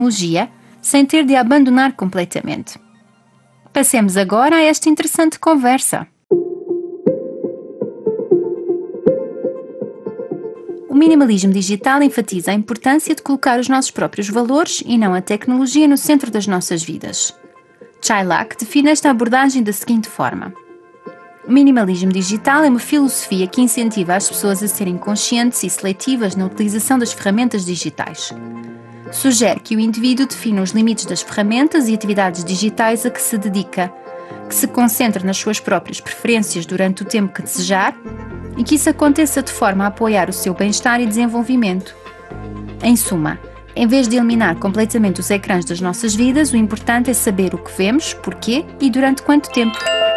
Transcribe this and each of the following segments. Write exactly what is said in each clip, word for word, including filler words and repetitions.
tecnologia sem ter de a abandonar completamente. Passemos agora a esta interessante conversa. O minimalismo digital enfatiza a importância de colocar os nossos próprios valores e não a tecnologia no centro das nossas vidas. Chilak define esta abordagem da seguinte forma: o minimalismo digital é uma filosofia que incentiva as pessoas a serem conscientes e seletivas na utilização das ferramentas digitais. Sugere que o indivíduo defina os limites das ferramentas e atividades digitais a que se dedica, que se concentre nas suas próprias preferências durante o tempo que desejar e que isso aconteça de forma a apoiar o seu bem-estar e desenvolvimento. Em suma, em vez de eliminar completamente os ecrãs das nossas vidas, o importante é saber o que vemos, porquê e durante quanto tempo.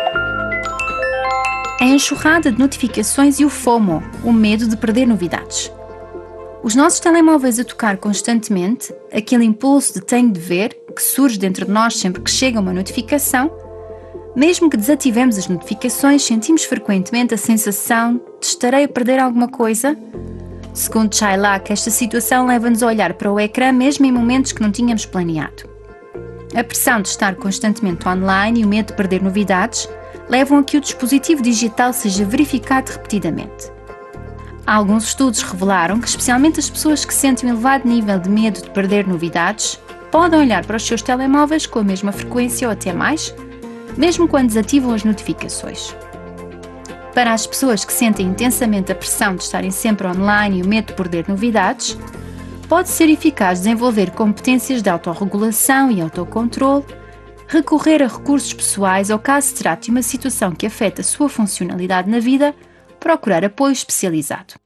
A enxurrada de notificações e o FOMO, o medo de perder novidades. Os nossos telemóveis a tocar constantemente, aquele impulso de tenho de ver, que surge dentro de nós sempre que chega uma notificação, mesmo que desativemos as notificações, sentimos frequentemente a sensação de estarei a perder alguma coisa. Segundo Chilak, esta situação leva-nos a olhar para o ecrã mesmo em momentos que não tínhamos planeado. A pressão de estar constantemente online e o medo de perder novidades levam a que o dispositivo digital seja verificado repetidamente. Alguns estudos revelaram que, especialmente as pessoas que sentem um elevado nível de medo de perder novidades, podem olhar para os seus telemóveis com a mesma frequência ou até mais, mesmo quando desativam as notificações. Para as pessoas que sentem intensamente a pressão de estarem sempre online e o medo de perder novidades, pode ser eficaz desenvolver competências de autorregulação e autocontrole, recorrer a recursos pessoais ou, caso se trate de uma situação que afeta a sua funcionalidade na vida, procurar apoio especializado.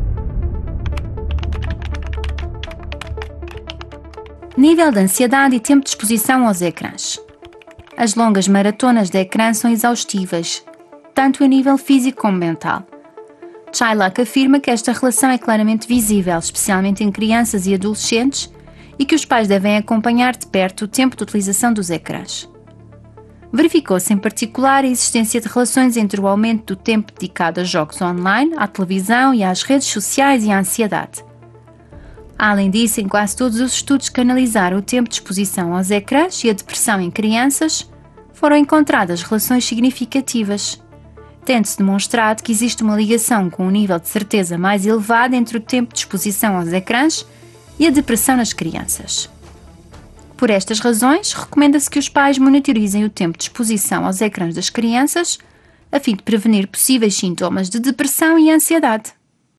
Nível de ansiedade e tempo de exposição aos ecrãs. As longas maratonas de ecrã são exaustivas, tanto a nível físico como mental. Chilak afirma que esta relação é claramente visível, especialmente em crianças e adolescentes, e que os pais devem acompanhar de perto o tempo de utilização dos ecrãs. Verificou-se em particular a existência de relações entre o aumento do tempo dedicado a jogos online, à televisão e às redes sociais e à ansiedade. Além disso, em quase todos os estudos que analisaram o tempo de exposição aos ecrãs e a depressão em crianças, foram encontradas relações significativas, tendo-se demonstrado que existe uma ligação com um nível de certeza mais elevado entre o tempo de exposição aos ecrãs e a depressão nas crianças. Por estas razões, recomenda-se que os pais monitorizem o tempo de exposição aos ecrãs das crianças, a fim de prevenir possíveis sintomas de depressão e ansiedade.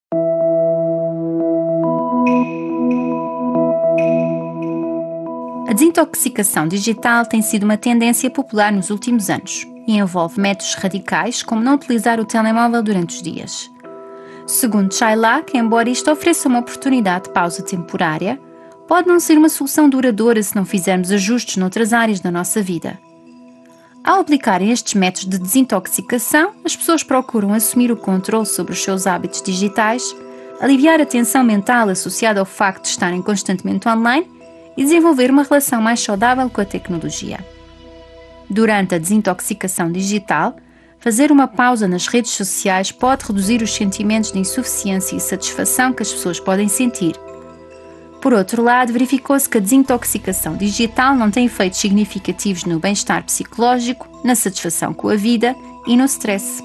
A desintoxicação digital tem sido uma tendência popular nos últimos anos e envolve métodos radicais como não utilizar o telemóvel durante os dias. Segundo Chilak, embora isto ofereça uma oportunidade de pausa temporária, pode não ser uma solução duradoura se não fizermos ajustes noutras áreas da nossa vida. Ao aplicarem estes métodos de desintoxicação, as pessoas procuram assumir o controle sobre os seus hábitos digitais, aliviar a tensão mental associada ao facto de estarem constantemente online e desenvolver uma relação mais saudável com a tecnologia. Durante a desintoxicação digital, fazer uma pausa nas redes sociais pode reduzir os sentimentos de insuficiência e satisfação que as pessoas podem sentir. Por outro lado, verificou-se que a desintoxicação digital não tem efeitos significativos no bem-estar psicológico, na satisfação com a vida e no stress.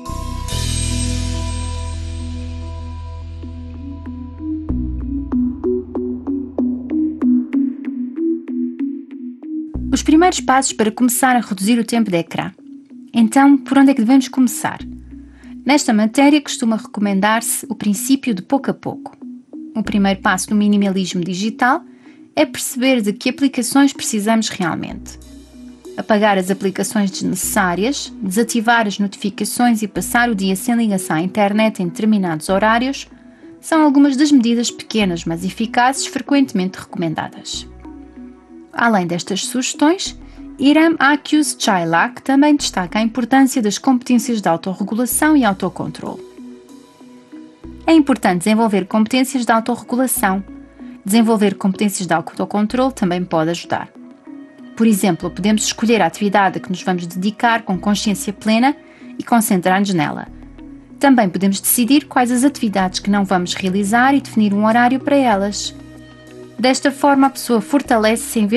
Os primeiros passos para começar a reduzir o tempo de ecrã. Então, por onde é que devemos começar? Nesta matéria costuma recomendar-se o princípio de pouco a pouco. O primeiro passo do minimalismo digital é perceber de que aplicações precisamos realmente. Apagar as aplicações desnecessárias, desativar as notificações e passar o dia sem ligação à internet em determinados horários são algumas das medidas pequenas, mas eficazes, frequentemente recomendadas. Além destas sugestões, Iram Akyüz Çaylak também destaca a importância das competências de autorregulação e autocontrole. É importante desenvolver competências de autorregulação. Desenvolver competências de autocontrole também pode ajudar. Por exemplo, podemos escolher a atividade a que nos vamos dedicar com consciência plena e concentrar-nos nela. Também podemos decidir quais as atividades que não vamos realizar e definir um horário para elas. Desta forma, a pessoa fortalece-se em vez